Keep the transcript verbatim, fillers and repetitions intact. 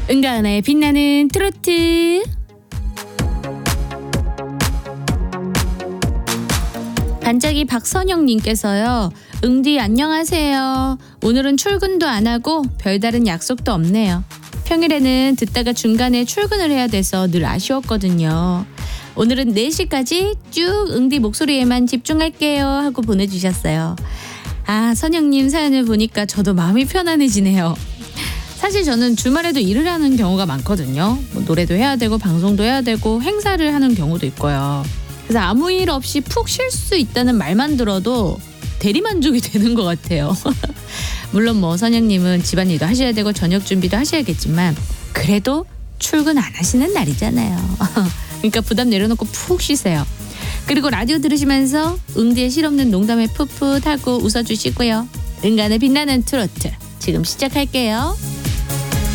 은가은의 빛나는 트로트. 반짝이 박선영님께서요. 응디 안녕하세요. 오늘은 출근도 안 하고 별다른 약속도 없네요. 평일에는 듣다가 중간에 출근을 해야 돼서 늘 아쉬웠거든요. 오늘은 네 시까지 쭉 응디 목소리에만 집중할게요 하고 보내주셨어요. 아, 선영님 사연을 보니까 저도 마음이 편안해지네요. 사실 저는 주말에도 일을 하는 경우가 많거든요. 뭐 노래도 해야 되고 방송도 해야 되고 행사를 하는 경우도 있고요. 그래서 아무 일 없이 푹 쉴 수 있다는 말만 들어도 대리만족이 되는 것 같아요. 물론 뭐 선영님은 집안일도 하셔야 되고 저녁 준비도 하셔야겠지만 그래도 출근 안 하시는 날이잖아요. 그러니까 부담 내려놓고 푹 쉬세요. 그리고 라디오 들으시면서 응디의 실없는 농담에 풋풋하고 웃어주시고요. 은간의 빛나는 트로트 지금 시작할게요.